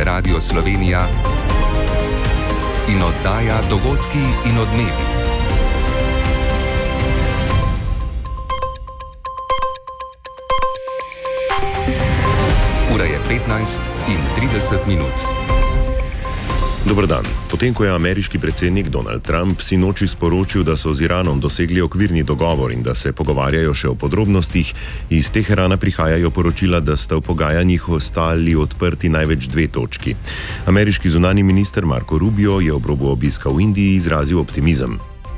Radio Slovenija in oddaja Dogodki in odmevi. Ura je 15:30. Dober dan. Potem, ko je ameriški predsednik Donald Trump sinoči sporočil, da so z Iranom dosegli okvirni dogovor in da se pogovarjajo še o podrobnostih, iz Teherana prihajajo poročila, da sta v pogajanjih ostali odprti največ dve točki. Ameriški zunanji minister Marco Rubio je ob robu obiska v Indiji izrazil optimizem.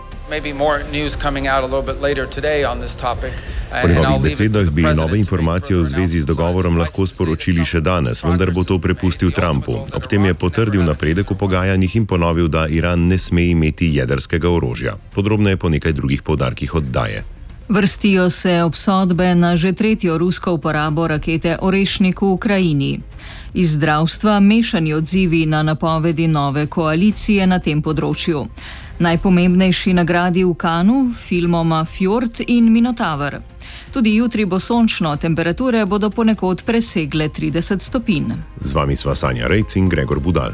Po njegovih besedah bi nove informacije v zvezi z dogovorom lahko sporočili še danes, vendar bo to prepustil Trumpu. Ob tem je potrdil napredek v pogajanjih in ponovil, da Iran ne sme imeti jedrskega orožja. Podrobneje po nekaj drugih poudarkih oddaje. Vrstijo se obsodbe na že tretjo rusko uporabo rakete Orešnik v Ukrajini. Iz zdravstva mešani odzivi na napovedi nove koalicije na tem področju. Najpomembnejši nagradi v Cannesu, filmoma Fjord in Minotaur. Tudi jutri bo sončno, temperature bodo ponekod presegle 30 stopinj. Z vami sva Sanja Rejc in Gregor Budal.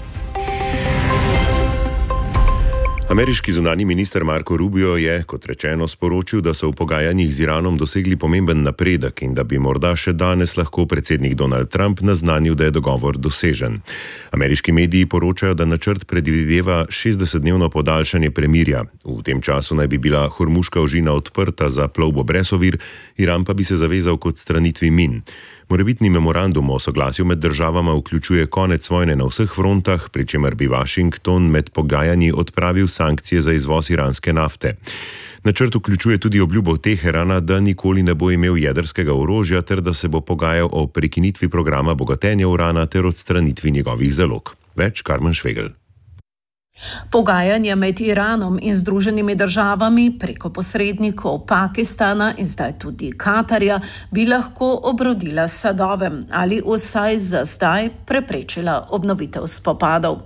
Ameriški zunanji minister Marco Rubio je, kot rečeno, sporočil, da so v pogajanjih z Iranom dosegli pomemben napredek in da bi morda še danes lahko predsednik Donald Trump naznanil, da je dogovor dosežen. Ameriški mediji poročajo, da načrt predvideva 60-dnevno podaljšanje premirja. V tem času naj bi bila Hormuška ožina odprta za plovbo brez ovir, Iran pa bi se zavezal k odstranitvi min. Morebitni memorandum o soglasju med državama vključuje konec vojne na vseh frontah, pri čemer bi Washington med pogajanji odpravil sankcije za izvoz iranske nafte. Načrt vključuje tudi obljubo Teherana, da nikoli ne bo imel jedrskega orožja ter da se bo pogajal o prekinitvi programa bogatenja urana ter odstranitvi njegovih zalog. Več Karmen Švegel. Pogajanja med Iranom in Združenimi državami preko posrednikov Pakistana in zdaj tudi Katarja bi lahko obrodila sadove ali vsaj za zdaj preprečila obnovitev spopadov.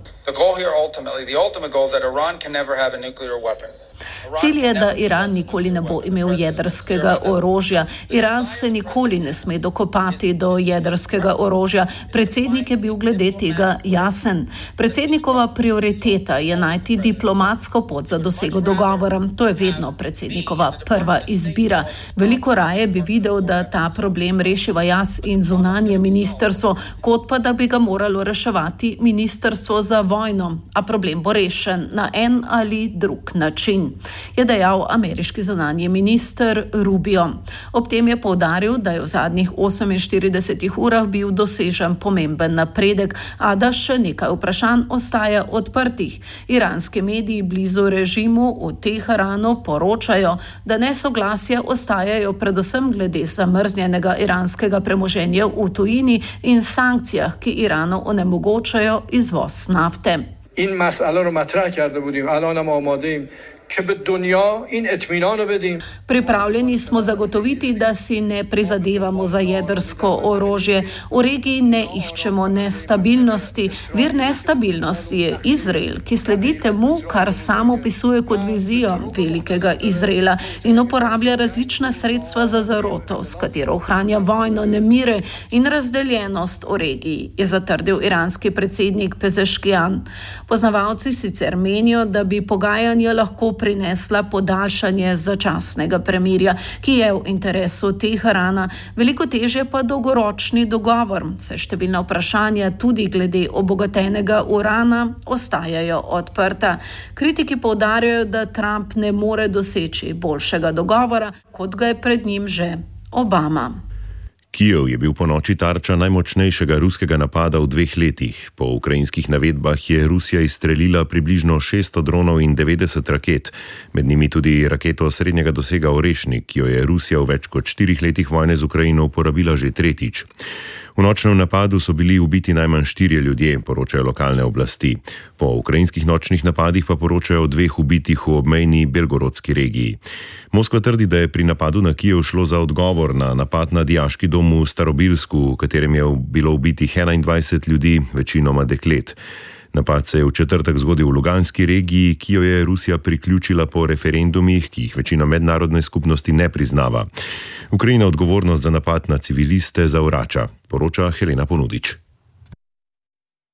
Cilj je, da Iran nikoli ne bo imel jedrskega orožja. Iran se nikoli ne sme dokopati do jedrskega orožja. Predsednik je bil glede tega jasen. Predsednikova prioriteta je najti diplomatsko pot za dosego dogovora. To je vedno predsednikova prva izbira. Veliko raje bi videl, da ta problem rešiva jaz in zunanje ministrstvo, kot pa da bi ga moralo reševati ministrstvo za vojno. A problem bo rešen na en ali drug način, je dejal ameriški zunanji minister Rubio. Ob tem je poudaril, da je v zadnjih 48 urah bil dosežen pomemben napredek, a da še nekaj vprašanj ostaja odprtih. Iranski mediji blizu režimu v Teheranu poročajo, da nesoglasja ostajajo predvsem glede zamrznjenega iranskega premoženja v tujini in sankcijah, ki Iranu onemogočajo izvoz nafte. این مسئله رو مطرح کرده بودیم الانم آماده‌ایم که به دنیا این اطمینان رو بدیم. Pripravljeni smo zagotoviti, da si ne prizadevamo za jedrsko orožje. V regiji ne iščemo nestabilnosti. Vir nestabilnosti je Izrael, ki sledi temu, kar sam opisuje kot vizijo velikega Izraela in uporablja različna sredstva za zaroto, s katero ohranja vojno, nemire in razdeljenost v regiji, je zatrdil iranski predsednik Pezeškijan. Poznavalci sicer menijo, da bi pogajanja lahko prinesla podaljšanje začasnega premirja, ki je v interesu Teherana, veliko težje pa dolgoročni dogovor. Se številna vprašanja tudi glede obogatenega urana ostajajo odprta. Kritiki poudarjajo, da Trump ne more doseči boljšega dogovora, kot ga je pred njim že Obama. Kijev je bil ponoči tarča najmočnejšega ruskega napada v 2 letih. Po ukrajinskih navedbah je Rusija izstrelila približno 600 dronov in 90 raket, med njimi tudi raketo srednjega dosega Orešnik, ki jo je Rusija v več kot 4 letih vojne z Ukrajino uporabila že tretjič. V nočnem napadu so bili ubiti najmanj 4 ljudje, poročajo lokalne oblasti. Po ukrajinskih nočnih napadih pa poročajo o 2 ubitih v obmejni belgorodski regiji. Moskva trdi, da je pri napadu na Kijev šlo za odgovor na napad na dijaški dom v Starobilsku, v katerem je bilo ubitih 21 ljudi, večinoma deklet. Napad se je v četrtek zgodil v Luganski regiji, ki jo je Rusija priključila po referendumih, ki jih večina mednarodne skupnosti ne priznava. Ukrajina odgovornost za napad na civiliste zavrača, poroča Helena Ponudič.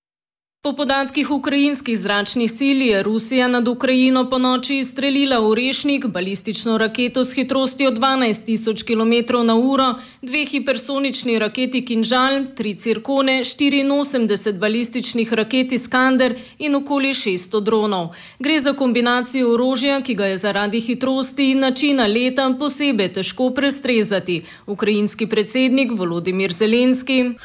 Po podatkih ukrajinskih zračnih sil je Rusija nad Ukrajino po noči izstrelila Orešnik, balistično raketo s hitrostjo 12.000 km/h, 2 hipersonični raketi Kinžal, 3 cirkone, 84 balističnih raket Iskander in okoli 600 dronov. Gre za kombinacijo orožja, ki ga je zaradi hitrosti in načina leta posebej težko prestrezati. Ukrajinski predsednik Volodimir Zelenski.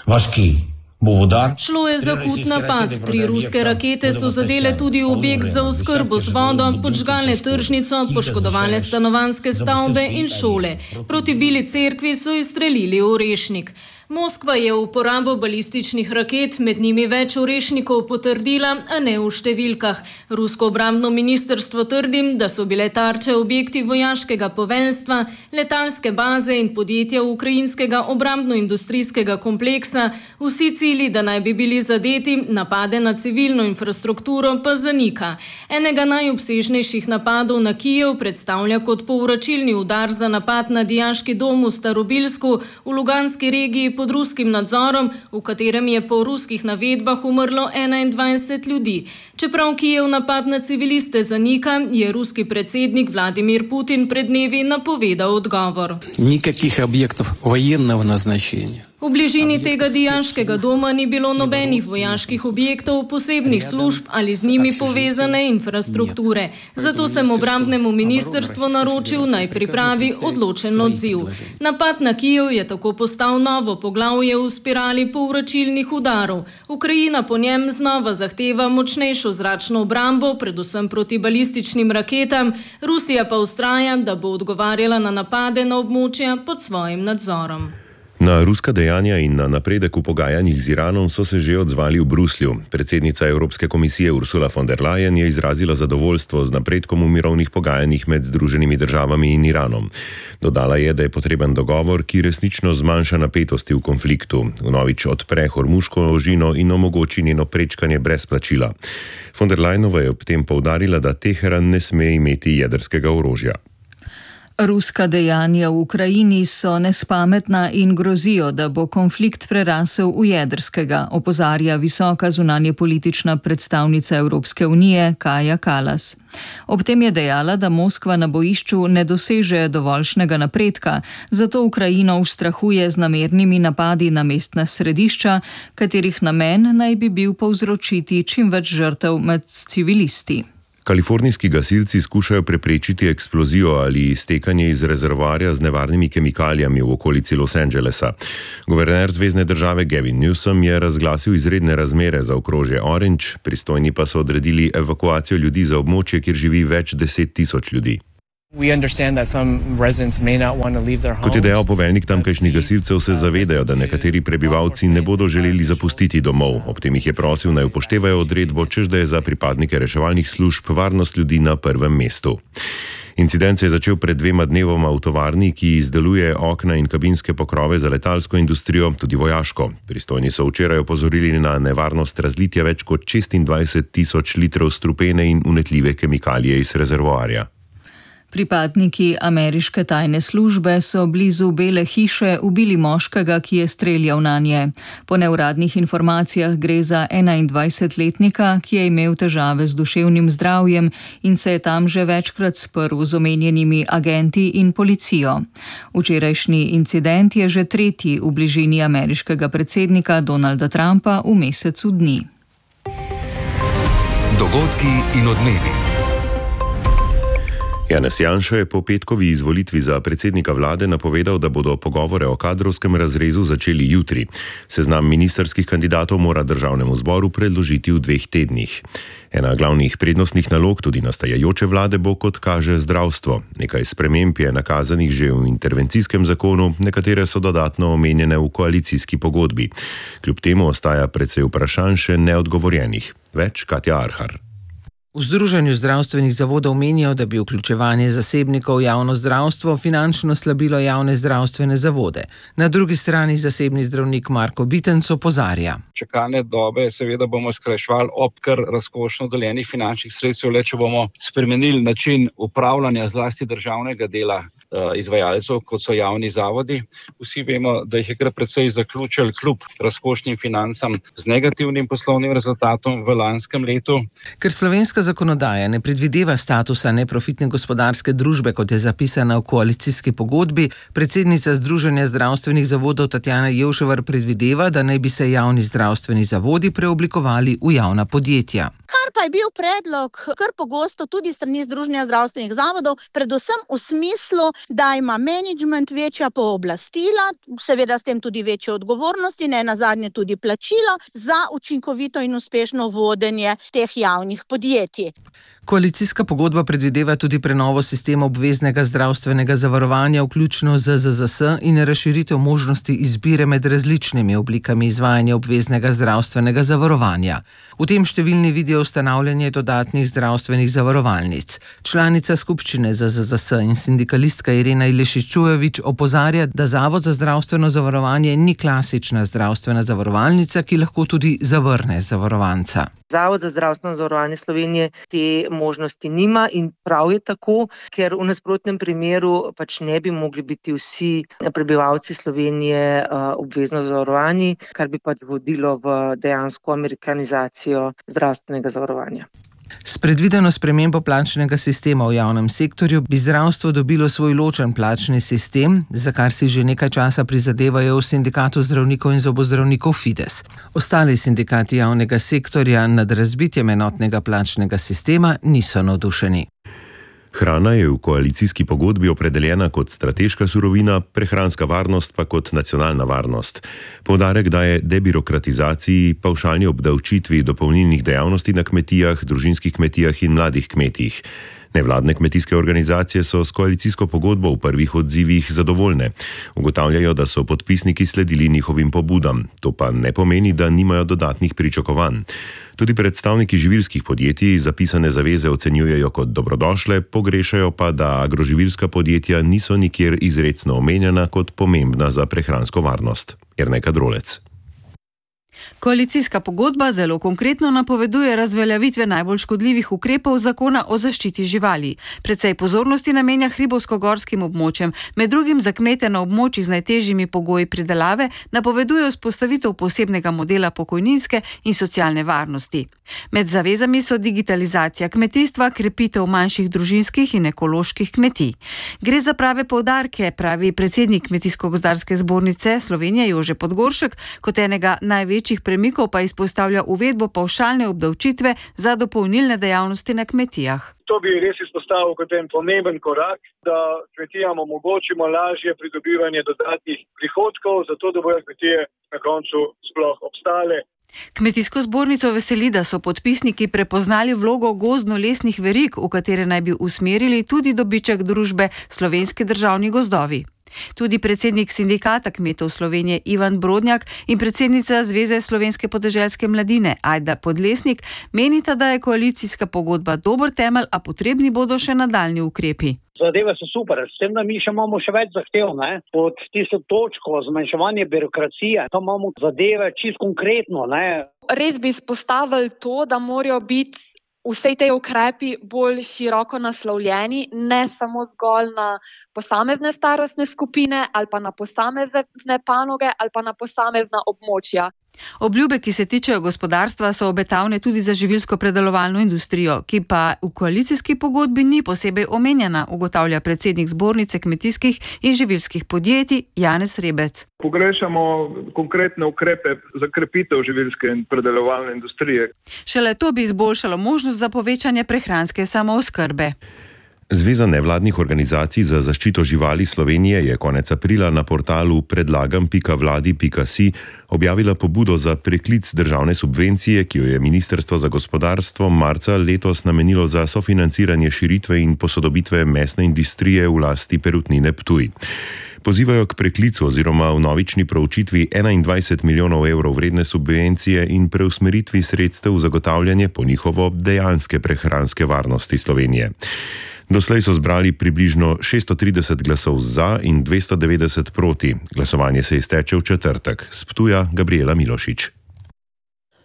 Šlo je za hud napad. 3 ruske rakete so zadele tudi objekt za oskrbo z vodo, podžgale tržnico, poškodovale stanovanjske stavbe in šole. Proti Bili cerkvi so izstrelili Orešnik. Moskva je uporabo balističnih raket, med njimi več Orešnikov, potrdila, a ne v številkah. Rusko obrambno ministrstvo trdi, da so bile tarče objekti vojaškega poveljstva, letalske baze in podjetja ukrajinskega obrambno-industrijskega kompleksa. Vsi cilji, da naj bi bili zadeti, napade na civilno infrastrukturo pa zanika. Enega najobsežnejših napadov na Kijev predstavlja kot povračilni udar za napad na dijaški dom v Starobilsku v Luganski regiji pod ruskim nadzorom, v katerem je po ruskih navedbah umrlo 21 ljudi. Čeprav Kijev napad na civiliste zanika, je ruski predsednik Vladimir Putin pred dnevi napovedal odgovor. Nikakih objektov vojenega naznačenja. V bližini tega dijaškega doma ni bilo nobenih vojaških objektov, posebnih služb ali z njimi povezane infrastrukture. Zato sem obrambnemu ministrstvu naročil, naj pripravi odločen odziv. Napad na Kijev je tako postal novo poglavje v spirali povračilnih udarov. Ukrajina po njem znova zahteva močnejšo zračno obrambo, predvsem proti balističnim raketam. Rusija pa vztraja, da bo odgovarjala na napade na območja pod svojim nadzorom. Na ruska dejanja in na napredek v pogajanjih z Iranom so se že odzvali v Bruslju. Predsednica Evropske komisije Ursula von der Leyen je izrazila zadovoljstvo z napredkom v mirovnih pogajanjih med Združenimi državami in Iranom. Dodala je, da je potreben dogovor, ki resnično zmanjša napetosti v konfliktu, vnovič odpre Hormuško ožino in omogoči njeno prečkanje brez plačila. Von der Leyenova je ob tem poudarila, da Teheran ne sme imeti jedrskega orožja. Ruska dejanja v Ukrajini so nespametna in grozijo, da bo konflikt prerasel v jedrskega, opozarja visoka zunanjepolitična predstavnica Evropske unije Kaja Kallas. Ob tem je dejala, da Moskva na bojišču ne doseže dovoljšnega napredka, zato Ukrajino ustrahuje z namernimi napadi na mestna središča, katerih namen naj bi bil povzročiti čim več žrtev med civilisti. Kalifornijski gasilci skušajo preprečiti eksplozijo ali iztekanje iz rezervoarja z nevarnimi kemikalijami v okolici Los Angelesa. Guverner zvezne države Gavin Newsom je razglasil izredne razmere za okrožje Orange, pristojni pa so odredili evakuacijo ljudi za območje, kjer živi več 10.000 ljudi. Kot je dejal poveljnik tamkajšnjih gasilcev, se zavedajo, da nekateri prebivalci ne bodo želeli zapustiti domov. Ob tem jih je prosil, naj upoštevajo odredbo, češ da je za pripadnike reševalnih služb varnost ljudi na prvem mestu. Incident se je začel pred 2 dnevoma v tovarni, ki izdeluje okna in kabinske pokrove za letalsko industrijo, tudi vojaško. Pristojni so včeraj opozorili na nevarnost razlitja več kot 26.000 litrov strupene in unetljive kemikalije iz rezervoarja. Pripadniki ameriške tajne službe so blizu Bele hiše ubili moškega, ki je streljal nanje. Po neuradnih informacijah gre za 21-letnika, ki je imel težave z duševnim zdravjem in se je tam že večkrat sprl z omenjenimi agenti in policijo. Včerajšnji incident je že 3. v bližini ameriškega predsednika Donalda Trumpa v mesecu dni. Dogodki in odmevi. Janez Janša je po petkovi izvolitvi za predsednika vlade napovedal, da bodo pogovore o kadrovskem razrezu začeli jutri. Seznam ministrskih kandidatov mora državnemu zboru predložiti v 2 tednih. Ena glavnih prednostnih nalog tudi nastajajoče vlade bo, kot kaže, zdravstvo. Nekaj sprememb je nakazanih že v intervencijskem zakonu, nekatere so dodatno omenjene v koalicijski pogodbi. Kljub temu ostaja precej vprašanj še neodgovorjenih. Več Katja Arhar. V Združenju zdravstvenih zavodov menijo, da bi vključevanje zasebnikov v javno zdravstvo finančno slabilo javne zdravstvene zavode. Na drugi strani zasebni zdravnik Marko Bitenc opozarja. Čakalne dobe seveda bomo skrajševali ob kar razkošno deljenih finančnih sredstev, le če bomo spremenili način upravljanja zlasti državnega dela. izvajalcev, kot so javni zavodi. Vsi vemo, da jih je kar precej zaključil kljub razkošnim financam z negativnim poslovnim rezultatom v lanskem letu. Ker slovenska zakonodaja ne predvideva statusa neprofitne gospodarske družbe, kot je zapisana v koalicijski pogodbi, predsednica Združenja zdravstvenih zavodov Tatjana Jevševar predvideva, da naj bi se javni zdravstveni zavodi preoblikovali v javna podjetja. Kar pa je bil predlog kar pogosto tudi strani Združenja zdravstvenih zavodov, predvsem v smislu, da ima menedžment večja pooblastila, seveda s tem tudi večje odgovornosti, ne nazadnje tudi plačilo za učinkovito in uspešno vodenje teh javnih podjetij. Koalicijska pogodba predvideva tudi prenovo sistema obveznega zdravstvenega zavarovanja, vključno z ZZS, in razširitev možnosti izbire med različnimi oblikami izvajanja obveznega zdravstvenega zavarovanja. V tem številni vidijo ustanavljanje dodatnih zdravstvenih zavarovalnic. Članica skupščine ZZS in sindikalistka Irena Ilešičujevič opozarja, da Zavod za zdravstveno zavarovanje ni klasična zdravstvena zavarovalnica, ki lahko tudi zavrne zavarovanca. Zavod za zdravstveno zavarovanje Slovenije te možnosti nima in prav je tako, ker v nasprotnem primeru pač ne bi mogli biti vsi prebivalci Slovenije obvezno zavarovani, kar bi pač vodilo v dejansko amerikanizacijo zdravstvenega zavarovanja. S predvideno spremembo plačnega sistema v javnem sektorju bi zdravstvo dobilo svoj ločen plačni sistem, za kar si že nekaj časa prizadevajo v Sindikatu zdravnikov in zobozdravnikov Fides. Ostali sindikati javnega sektorja nad razbitjem enotnega plačnega sistema niso navdušeni. Hrana je v koalicijski pogodbi opredeljena kot strateška surovina, prehranska varnost pa kot nacionalna varnost. Poudarek daje debirokratizaciji, pavšalni obdavčitvi dopolnilnih dejavnosti na kmetijah, družinskih kmetijah in mladih kmetijih. Nevladne kmetijske organizacije so s koalicijsko pogodbo v prvih odzivih zadovoljne. Ugotavljajo, da so podpisniki sledili njihovim pobudam. To pa ne pomeni, da nimajo dodatnih pričakovanj. Tudi predstavniki živilskih podjetij zapisane zaveze ocenjujejo kot dobrodošle, pogrešajo pa, da agroživilska podjetja niso nikjer izrecno omenjena kot pomembna za prehransko varnost. Erne Kadrolec. Koalicijska pogodba zelo konkretno napoveduje razveljavitve najbolj škodljivih ukrepov zakona o zaščiti živali. Precej pozornosti namenja hribovsko-gorskim območjem, med drugim za kmete na območjih z najtežjimi pogoji pridelave napoveduje vzpostavitev posebnega modela pokojninske in socialne varnosti. Med zavezami so digitalizacija kmetijstva, krepitev manjših družinskih in ekoloških kmetij. Gre za prave poudarke, pravi predsednik Kmetijsko-gozdarske zbornice Slovenije Jože Podgoršek, kot enega največjih premikov pa izpostavlja uvedbo pavšalne obdavčitve za dopolnilne dejavnosti na kmetijah. To bi res izpostavil kot en pomemben korak, da kmetijam omogočimo lažje pridobivanje dodatnih prihodkov, zato da bodo kmetije na koncu sploh obstale. Kmetijsko zbornico veseli, da so podpisniki prepoznali vlogo gozdno-lesnih verig, v katere naj bi usmerili tudi dobiček družbe Slovenski državni gozdovi. Tudi predsednik Sindikata kmetov Slovenije Ivan Brodnjak in predsednica Zveze slovenske podeželske mladine Ajda Podlesnik menita, da je koalicijska pogodba dober temelj, a potrebni bodo še nadaljnji ukrepi. Zadeve so super, s tem, da mi še imamo še več zahtev, pod tisto točko zmanjševanje birokracije, tam imamo zadeve čisto konkretno, Res bi izpostavili to, da morajo biti vse te ukrepi bolj široko naslovljeni, ne samo zgolj na posamezne starostne skupine ali pa na posamezne panoge ali pa na posamezna območja. Obljube, ki se tičejo gospodarstva, so obetavne tudi za živilsko-predelovalno industrijo, ki pa v koalicijski pogodbi ni posebej omenjena, ugotavlja predsednik zbornice kmetijskih in živilskih podjetij Janez Rebec. Pogrešamo konkretne ukrepe za krepitev živilske in predelovalne industrije. Šele to bi izboljšalo možnost za povečanje prehranske samooskrbe. Zveza nevladnih organizacij za zaščito živali Slovenije je konec aprila na portalu predlagam.vladi.si objavila pobudo za preklic državne subvencije, ki jo je Ministrstvo za gospodarstvo marca letos namenilo za sofinanciranje širitve in posodobitve mesne industrije v lasti Perutnine Ptuj. Pozivajo k preklicu oziroma vnovični proučitvi 21 milijonov evrov vredne subvencije in preusmeritvi sredstev v zagotavljanje po njihovo dejanske prehranske varnosti Slovenije. Doslej so zbrali približno 630 glasov za in 290 proti. Glasovanje se izteče v četrtek. S Ptuja Gabriela Milošič.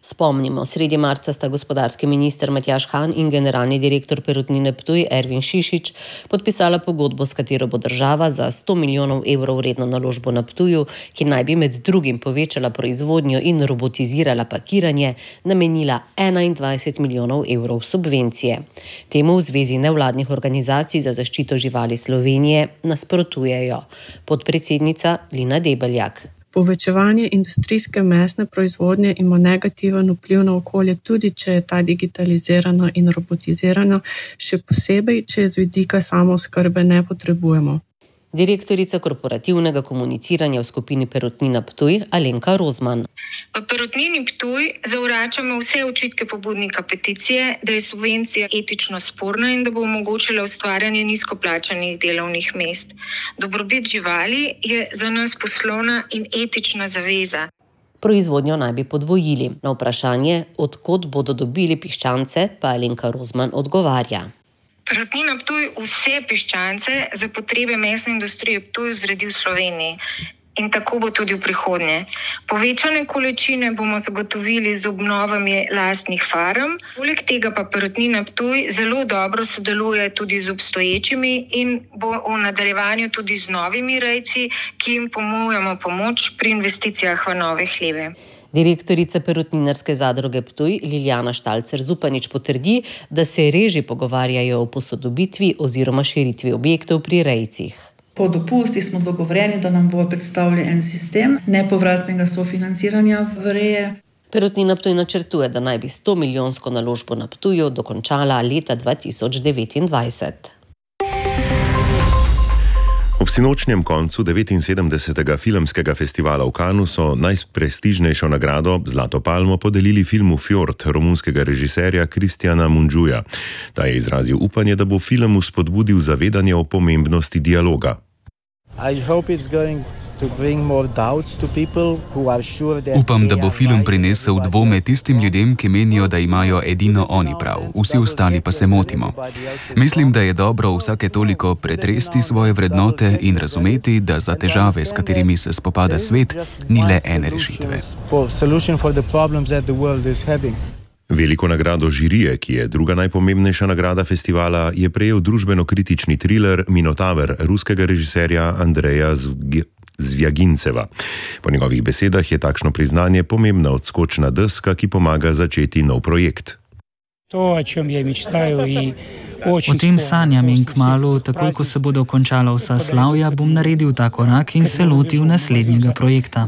Spomnimo, sredi marca sta gospodarski minister Matjaž Han in generalni direktor Perutnine Ptuj Ervin Šišić podpisala pogodbo, s katero bo država za 100 milijonov evrov vredno naložbo na Ptuju, ki naj bi med drugim povečala proizvodnjo in robotizirala pakiranje, namenila 21 milijonov evrov subvencije. Temu v Zvezi nevladnih organizacij za zaščito živali Slovenije nasprotujejo. Podpredsednica Lina Debeljak. Povečevanje industrijske mesne proizvodnje ima negativen vpliv na okolje, tudi če je ta digitalizirana in robotizirana, še posebej, če z vidika samooskrbe ne potrebujemo. Direktorica korporativnega komuniciranja v skupini Perutnina Ptuj Alenka Rozman. V Perutnini Ptuj zavračamo vse očitke pobudnika peticije, da je subvencija etično sporna in da bo omogočila ustvarjanje nizkoplačanih delovnih mest. Dobrobit živali je za nas poslovna in etična zaveza. Proizvodnjo naj bi podvojili. Na vprašanje, od kod bodo dobili piščance, pa Alenka Rozman odgovarja. Perutnina Ptuj vse piščance za potrebe mesne industrije Ptuj zredi v Sloveniji. In tako bo tudi v prihodnje. Povečane količine bomo zagotovili z obnovami lastnih farm. Poleg tega pa Perutnina Ptuj zelo dobro sodeluje tudi z obstoječimi in bo v nadaljevanju tudi z novimi rejci, ki jim ponujamo pomoč pri investicijah v nove hleve. Direktorica Perutninarske zadruge Ptuj Liljana Štalcer-Zupanič potrdi, da se reži pogovarjajo o posodobitvi oziroma širitvi objektov pri rejcih. Po dopustih smo dogovorjeni, da nam bo predstavljen en sistem nepovratnega sofinanciranja v reje. Perutnina Ptuj načrtuje, da naj bi 100 milijonsko naložbo na Ptuju dokončala leta 2029. Ob sinočnjem koncu 79. filmskega festivala v Cannesu so najprestižnejšo nagrado Zlato palmo podelili filmu Fjord romunskega režiserja Kristjana Mungiuja. Ta je izrazil upanje, da bo film spodbudil zavedanje o pomembnosti dialoga. Upam, da bo film prinesel dvome tistim ljudem, ki menijo, da imajo edino oni prav, vsi ostali pa se motimo. Mislim, da je dobro vsake toliko pretresti svoje vrednote in razumeti, da za težave, s katerimi se spopada svet, ni le ene rešitve. Veliko nagrado žirije, ki je druga najpomembnejša nagrada festivala, je prejel družbeno-kritični triler Minotaver ruskega režiserja Andreja Zvjaginceva. Po njegovih besedah je takšno priznanje pomembna odskočna deska, ki pomaga začeti nov projekt. O tem sanjam in kmalu, takoj ko se bodo končala vsa slavja, bom naredil ta korak in se lotil naslednjega projekta.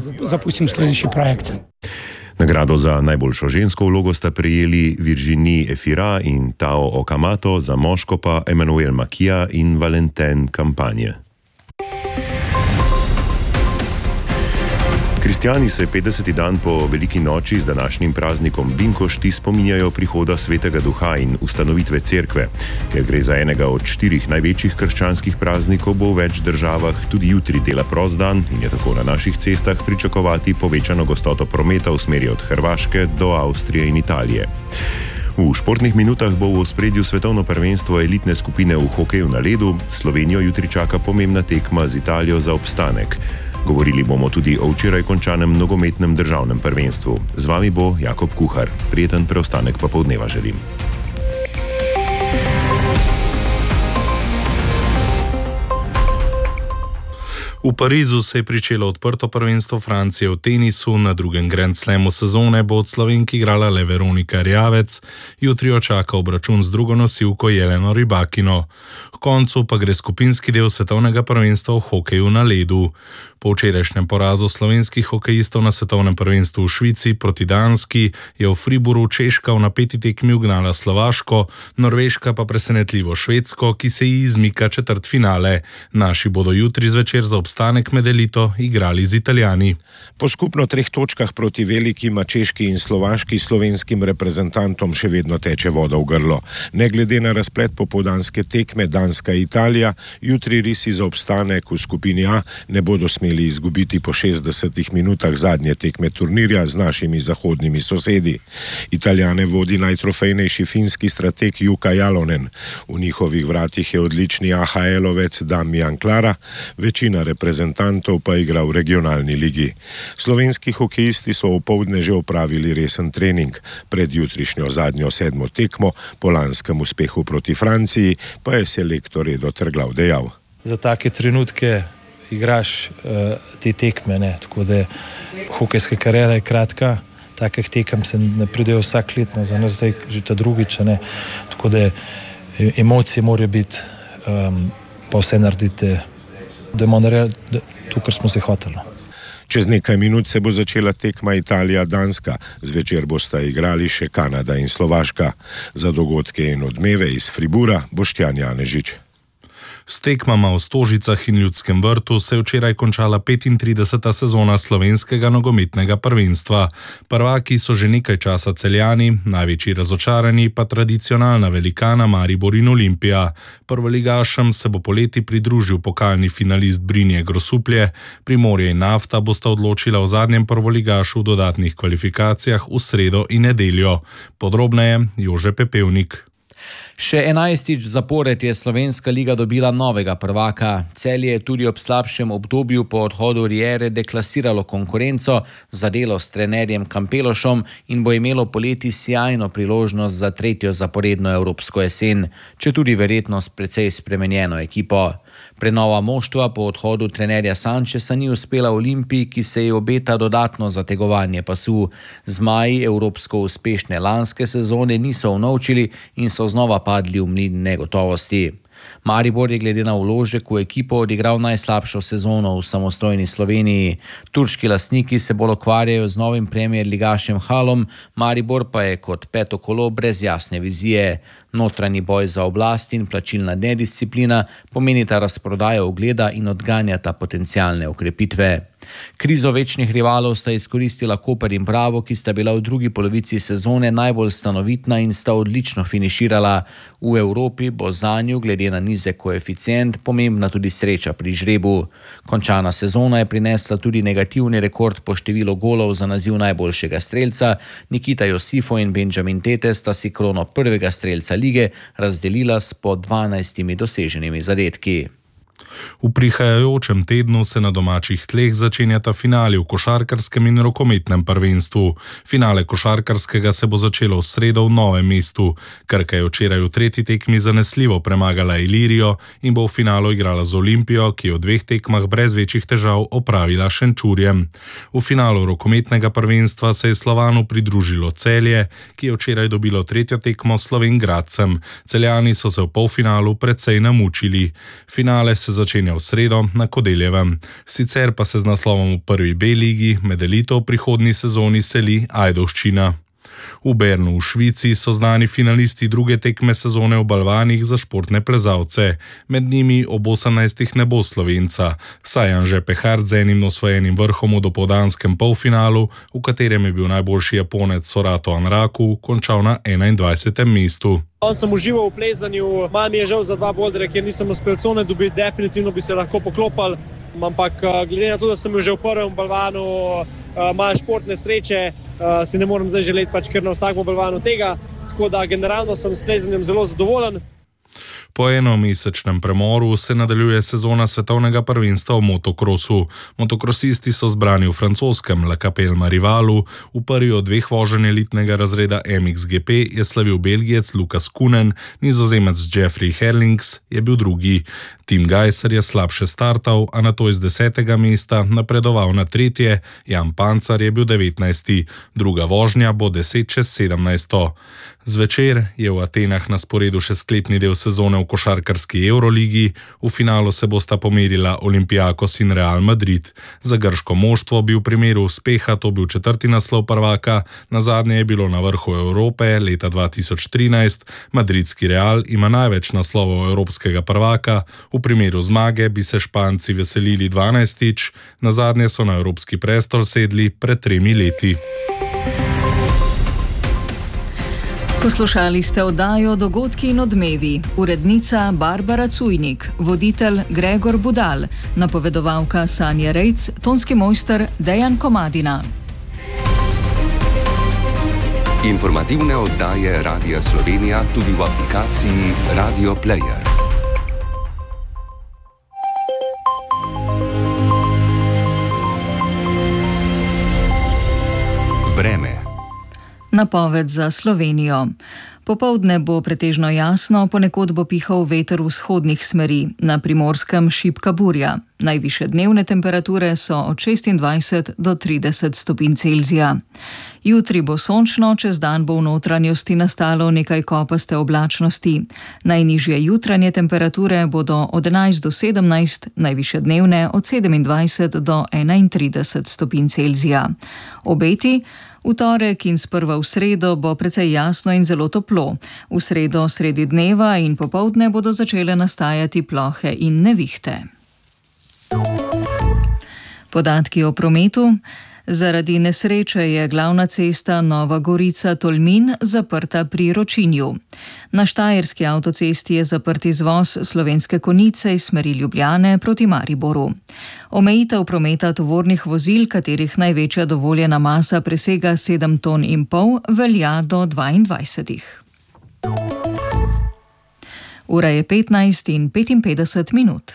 Nagrado za najboljšo žensko vlogo sta prejeli Virginie Efira in Tao Okamato, za moško pa Emmanuel Makia in Valentin Campagne. Kristjani se 50. dan po Veliki noči z današnjim praznikom Binkošti spominjajo prihoda Svetega Duha in ustanovitve cerkve. Ker gre za enega od 4 največjih krščanskih praznikov, bo v več državah tudi jutri dela prost dan in je tako na naših cestah pričakovati povečano gostoto prometa v smeri od Hrvaške do Avstrije in Italije. V športnih minutah bo v ospredju svetovno prvenstvo elitne skupine v hokeju na ledu. Slovenijo jutri čaka pomembna tekma z Italijo za obstanek. Govorili bomo tudi o včeraj končanem nogometnem državnem prvenstvu. Z vami bo Jakob Kuhar. Prijeten preostanek popoldneva želim. V Parizu se je pričelo odprto prvenstvo Francije v tenisu. Na drugem Grand Slamu sezone bo od Slovenk igrala le Veronika Erjavec. Jutri jo čaka obračun z drugo nosilko Jeleno Rybakino. V koncu pa gre skupinski del svetovnega prvenstva v hokeju na ledu. Po včerajšnjem porazu slovenskih hokejistov na svetovnem prvenstvu v Švici proti Danski je v Fribourgu Češka v napeti tekmi ugnala Slovaško, Norveška pa presenetljivo Švedsko, ki se ji izmika četrtfinale. Naši bodo jutri zvečer za obstanek med elito igrali z Italijani. Po skupno 3 točkah proti velikima Češki in Slovaški slovenskim reprezentantom še vedno teče voda v grlo. Ne glede na razplet popoldanske tekme Danska-Italija, jutri risi za obstanek v skupini A ne bodo smeli izgubiti po 60 minutah zadnje tekme turnirja z našimi zahodnimi sosedi. Italijane vodi najtrofejnejši finski strateg Jukka Jalonen. V njihovih vratih je odlični AHL-ovec Damian Klara, večina reprezentantov reprezentantov pa igra v regionalni ligi. Slovenski hokejisti so opoldne že opravili resen trening. Pred jutrišnjo zadnjo 7. tekmo po lanskem uspehu proti Franciji pa je selektor Edo Trglav dejal: Za take trenutke igraš te tekme, ne? Tako da hokejska kariera je kratka, takih tekem se ne pridejo vsak letno, za nas zdaj že ta drugič, ne? Tako da emocije morajo biti, pa vse naredite, da bomo naredili to, kar smo se hoteli. Čez nekaj minut se bo začela tekma Italija-Danska, zvečer bosta igrali še Kanada in Slovaška. Za dogodke in odmeve iz Fribura Boštjan Janežič. S tekmama v Stožicah in Ljudskem vrtu se je včeraj končala 35. sezona slovenskega nogometnega prvenstva. Prvaki so že nekaj časa Celjani, največji razočarani pa tradicionalna velikana Maribor in Olimpija. Prvoligašem se bo poleti pridružil pokalni finalist Brinje Grosuplje, Primorje in Nafta bosta odločila o zadnjem prvoligašu v dodatnih kvalifikacijah v sredo in nedeljo. Podrobneje Jože Pepevnik. Še 11. zapored je Slovenska liga dobila novega prvaka. Celje je tudi ob slabšem obdobju po odhodu Riere deklasiralo konkurenco za delo s trenerjem Kampelošom in bo imelo poleti sjajno priložnost za 3. zaporedno evropsko jesen, četudi verjetno s precej spremenjeno ekipo. Prenova moštva po odhodu trenerja Sančesa ni uspela Olimpiji, ki se je obeta dodatno zategovanje pasu. Zmaji evropsko uspešne lanske sezone niso unovčili in so znova padli v mlin negotovosti. Maribor je glede na vložek v ekipo odigral najslabšo sezono v samostojni Sloveniji. Turški lastniki se bolj ukvarjajo z novim premier ligašem Halom, Maribor pa je kot peto kolo brez jasne vizije. Notranji boj za oblast in plačilna nedisciplina pomenita razprodajo ugleda in odganjata potencialne okrepitve. Krizo večnih rivalov sta izkoristila Koper in Bravo, ki sta bila v drugi polovici sezone najbolj stanovitna in sta odlično finiširala. V Evropi bo zanju, glede na nizek koeficient, pomembna tudi sreča pri žrebu. Končana sezona je prinesla tudi negativni rekord po številu golov za naziv najboljšega strelca. Nikita Josifo in Benjamin Tete sta si krono prvega strelca lige razdelila s po 12 doseženimi zadetki. V prihajajočem tednu se na domačih tleh začenjata finali v košarkarskem in rokometnem prvenstvu. Finale košarkarskega se bo začelo v sredo v Novem mestu. Krka je včeraj v tretji tekmi zanesljivo premagala Ilirijo in bo v finalu igrala z Olimpijo, ki je v 2 tekmah brez večjih težav opravila Šenčurjem. V finalu rokometnega prvenstva se je Slovanu pridružilo Celje, ki je včeraj dobilo 3. tekmo s Slovenj Gradcem. Celjani so se v polfinalu precej namučili. Finale se začenja v sredo na Kodeljevem. Sicer pa se z naslovom v prvi B ligi med elito v prihodnji sezoni seli Ajdovščina. V Bernu v Švici so znani finalisti druge tekme sezone v balvanih za športne plezalce. Med njimi ob 18. ne bo Slovenca, saj Anže Pehart z enim osvojenim vrhom v dopoldanskem polfinalu, v katerem je bil najboljši Japonec Sorato Anraku, končal na 21. mestu. On sem užival v plezanju, malo mi je žal za 2 boldre, kjer nisem uspel cone dobiti, definitivno bi se lahko poklopal, ampak glede na to, da sem že v prvem balvanu malo športne sreče, si ne morem zdaj želeti kar na vsakem balvanu tega, tako da generalno sem s plezanjem zelo zadovoljen. Po enomesečnem premoru se nadaljuje sezona svetovnega prvenstva v motokrosu. Motokrosisti so zbrani v francoskem La Capelle-Marivalu. V prvi od 2 voženj elitnega razreda MXGP je slavil Belgijec Lukas Kunen, Nizozemec Jeffrey Herlings je bil drugi. Tim Gajser je slabše startal, a nato iz 10. mesta napredoval na 3. Jan Pancar je bil 19. Druga vožnja bo 10:17. Zvečer je v Atenah na sporedu še sklepni del sezone v košarkarski Euroligi. V finalu se bosta pomerila Olympiakos in Real Madrid. Za grško moštvo bi v primeru uspeha to bil 4. naslov prvaka, nazadnje je bilo na vrhu Evrope leta 2013. Madridski Real ima največ naslovov evropskega prvaka, v primeru zmage bi se Španci veselili 12. Nazadnje so na evropski prestol sedli pred 3 leti. Poslušali ste oddajo Dogodki in odmevi. Urednica Barbara Cujnik, voditelj Gregor Budal, napovedovalka Sanja Rejc, tonski mojster Dejan Komadina. Informativne oddaje Radia Slovenija tudi v aplikaciji Radio Player. Napoved za Slovenijo. Popoldne bo pretežno jasno, ponekod bo pihal veter vzhodnih smeri, na Primorskem šibka burja. Najvišje dnevne temperature so od 26 do 30 stopinj Celzija. Jutri bo sončno, čez dan bo v notranjosti nastalo nekaj kopaste oblačnosti. Najnižje jutranje temperature bodo od 11 do 17, najvišje dnevne od 27 do 31 stopinj Celzija. Obeti: v torek in sprva v sredo bo precej jasno in zelo toplo. V sredo sredi dneva in popoldne bodo začele nastajati plohe in nevihte. Podatki o prometu. Zaradi nesreče je glavna cesta Nova Gorica-Tolmin zaprta pri Ročinju. Na Štajerski avtocesti je zaprt izvoz Slovenske Konjice iz smeri Ljubljane proti Mariboru. Omejitev prometa tovornih vozil, katerih največja dovoljena masa presega 7,5 ton, velja do 22. Ura je 15:55.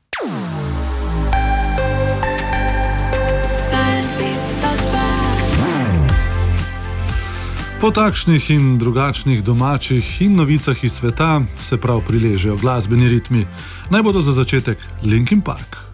Po takšnih in drugačnih domačih in novicah iz sveta se prav priležejo glasbeni ritmi. Naj bodo za začetek Linkin Park.